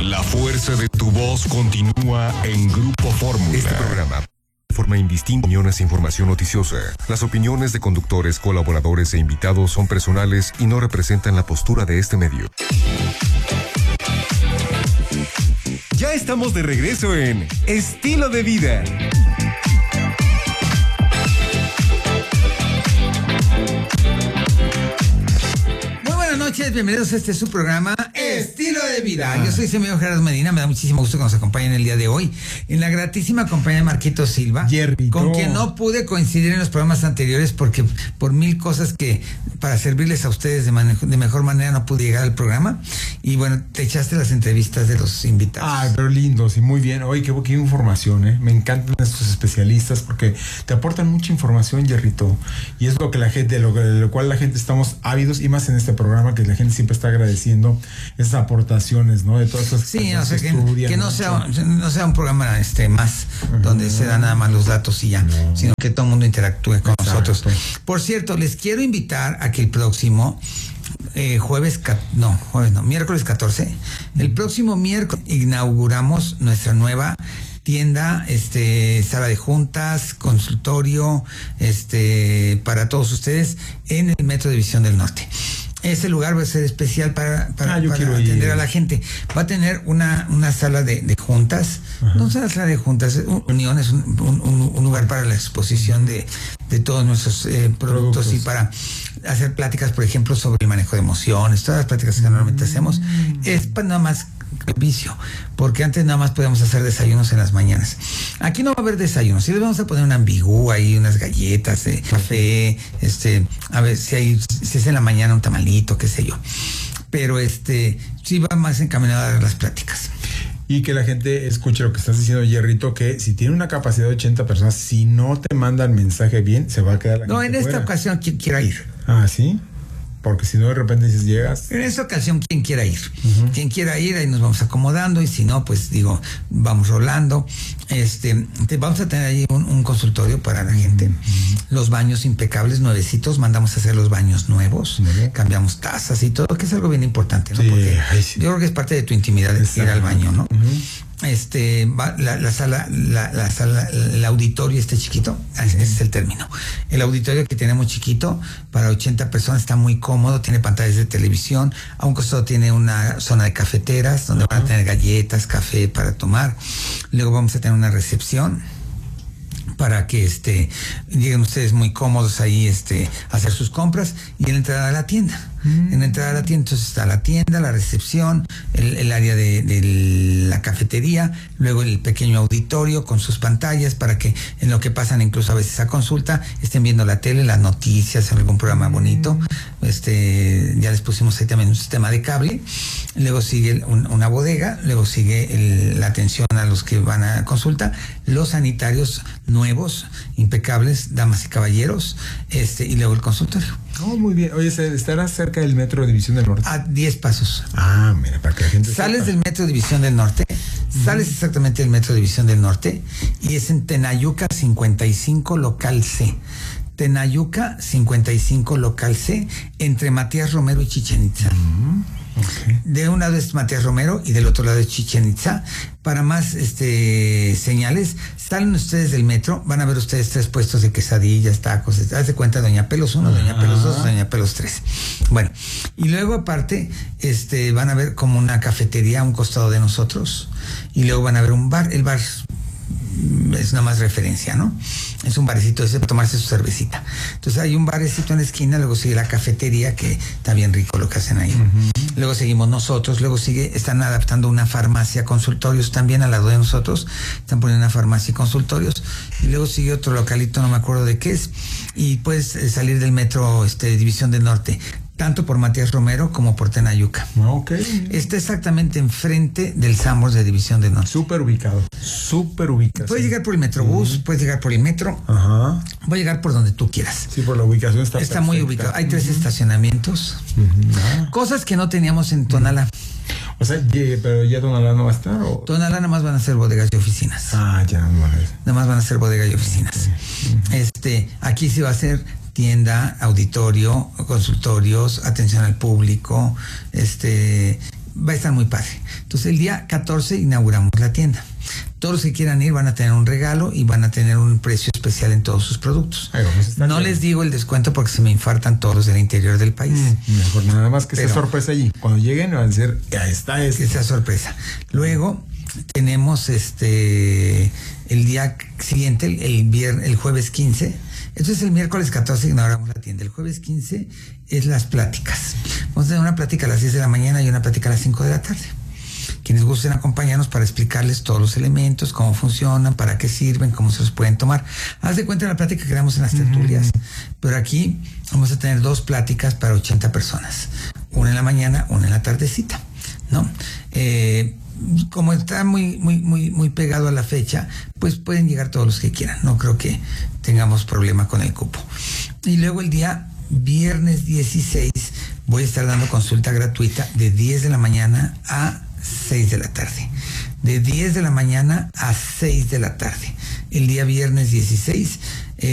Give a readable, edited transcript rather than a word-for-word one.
La fuerza de tu voz continúa en Grupo Fórmula. Este programa forma indistinta opiniones e información noticiosa. Las opiniones de conductores, colaboradores e invitados son personales y no representan la postura de este medio. Ya estamos de regreso en Estilo de Vida. Buenas noches, bienvenidos a este su programa Estilo de Vida. Yo soy Semeo Gerardo Medina, me da muchísimo gusto que nos acompañen el día de hoy en la gratísima compañía de Marquito Silva, con quien no pude coincidir en los programas anteriores porque por mil cosas que para servirles a ustedes de mejor manera no pude llegar al programa. Y bueno, te echaste las entrevistas de los invitados. Ay, pero lindos y muy bien. Oye, qué información, ¿eh? Me encantan estos especialistas porque te aportan mucha información, Jerrito. Y es lo que la gente, de lo cual la gente estamos ávidos, y más en este programa que la gente siempre está agradeciendo esas aportaciones, ¿no? De todas esas sí, o sea, que no sea un programa más donde se dan nada más los datos y ya, sino que todo el mundo interactúe con nosotros. Por cierto, les quiero invitar a que el próximo miércoles 14, el próximo miércoles inauguramos nuestra nueva tienda, sala de juntas, consultorio, para todos ustedes en el Metro División del Norte. Ese lugar va a ser especial para atender a la gente. Va a tener una sala de juntas. No es una sala de juntas, es un lugar para la exposición de todos nuestros productos y para hacer pláticas, por ejemplo, sobre el manejo de emociones, todas las pláticas que normalmente hacemos. Es para nada más vicio, porque antes nada más podíamos hacer desayunos en las mañanas. Aquí no va a haber desayunos, sí les vamos a poner un ambigú ahí, unas galletas, café, a ver si es en la mañana un tamalito, qué sé yo. Pero sí va más encaminado a las pláticas. Y que la gente escuche lo que estás diciendo, Jerrito, que si tiene una capacidad de 80 personas, si no te mandan mensaje bien, se va a quedar la gente en esta fuera. ocasión, quien quiera ir. Ah, ¿sí? Porque si no, de repente dices, llegas. En esta ocasión, quien quiera ir. Quien quiera ir, ahí nos vamos acomodando. Y si no, pues vamos rolando. Vamos a tener ahí un consultorio para la gente. Los baños impecables, nuevecitos. Mandamos a hacer los baños nuevos. Cambiamos tazas y todo, que es algo bien importante, ¿no? Sí, porque yo creo que es parte de tu intimidad ir al baño, ¿no? La sala, el auditorio chiquito, ese es el término. El auditorio que tenemos chiquito para 80 personas está muy cómodo, tiene pantallas de televisión, a un costado tiene una zona de cafeteras donde van a tener galletas, café para tomar. Luego vamos a tener una recepción para que lleguen ustedes muy cómodos ahí a hacer sus compras, y en la entrada a la tienda. En la entrada a la tienda, entonces está la tienda, la recepción, el área de la cafetería, luego el pequeño auditorio con sus pantallas para que en lo que pasan incluso a veces a consulta estén viendo la tele, las noticias, algún programa bonito. Ya les pusimos ahí también un sistema de cable. Luego sigue una bodega, luego sigue la atención a los que van a consulta, los sanitarios nuevos, impecables, damas y caballeros, y luego el consultorio. Oh, muy bien. Oye, ¿estará cerca del Metro División del Norte? A 10 pasos. Ah, mira, para que la gente sales sepa. Del Metro División del Norte, sales exactamente del Metro División del Norte, y es en Tenayuca 55 local C. Tenayuca 55 local C, entre Matías Romero y Chichén Itzá. Okay. De un lado es Matías Romero y del otro lado es Chichén Itzá. Para más señales, salen ustedes del metro, van a ver ustedes 3 puestos de quesadillas, tacos. Haz de cuenta, Doña Pelos 1, Doña Pelos 2, Doña Pelos 3. Bueno, y luego aparte, van a ver como una cafetería a un costado de nosotros, y luego van a ver un bar. El bar es nada más referencia, ¿no? Es un barecito ese para tomarse su cervecita. Entonces hay un barecito en la esquina, luego sigue la cafetería, que está bien rico lo que hacen ahí. Luego seguimos nosotros, luego están adaptando una farmacia, consultorios también al lado de nosotros, están poniendo una farmacia y consultorios, y luego sigue otro localito, no me acuerdo de qué es, y puedes salir del metro División del Norte, tanto por Matías Romero como por Tenayuca. Okay. Está exactamente enfrente del Sambors de División del Norte. Súper ubicado. Puedes llegar por el Metrobús, puedes llegar por el metro. Ajá. Voy a llegar por donde tú quieras. Sí, por la ubicación está perfecta. Muy ubicado. Hay 3 estacionamientos. Cosas que no teníamos en Tonalá. O sea, pero ya Tonalá no va a estar, ¿o? Tonalá nada más van a ser bodegas y oficinas. Ah, ya no va a ver. Nada más van a ser bodegas y oficinas. Aquí sí va a ser tienda, auditorio, consultorios, atención al público, va a estar muy padre. Entonces el día 14 inauguramos la tienda. Todos los que quieran ir van a tener un regalo y van a tener un precio especial en todos sus productos. No les digo el descuento porque se me infartan todos los del interior del país. Mejor nada más que sea sorpresa allí. Cuando lleguen van a decir, ya está. Que sea sorpresa. Luego tenemos el día siguiente, el jueves 15. Entonces el miércoles 14 inauguramos la tienda. El jueves 15 es las pláticas. Vamos a tener una plática a las 10 de la mañana y una plática a las 5 de la tarde. Quienes gusten acompañarnos para explicarles todos los elementos, cómo funcionan, para qué sirven, cómo se los pueden tomar. Haz de cuenta la plática que damos en las tertulias, pero aquí vamos a tener 2 pláticas para 80 personas. Una en la mañana, una en la tardecita, ¿no? Como está muy pegado a la fecha, pues pueden llegar todos los que quieran. No creo que tengamos problema con el cupo. Y luego el día viernes 16 voy a estar dando consulta gratuita de 10 de la mañana a 6 de la tarde. De 10 de la mañana a 6 de la tarde. El día viernes 16